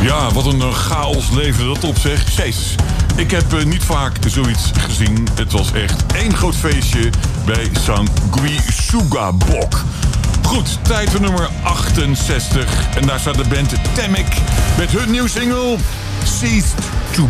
Ja, wat een chaos leverde dat op, zeg. Jezus, ik heb niet vaak zoiets gezien. Het was echt één groot feestje bij Sangui Sugabok. Goed, tijd voor nummer 68. En daar staat de band Temic met hun nieuwe single Ceased to